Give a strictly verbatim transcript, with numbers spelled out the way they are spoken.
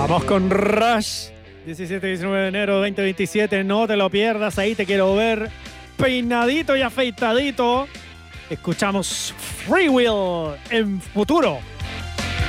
Vamos con Rush. diecisiete y diecinueve de enero de veinte veintisiete. No te lo pierdas. Ahí te quiero ver. Peinadito y afeitadito. Escuchamos Free Will en Futuro.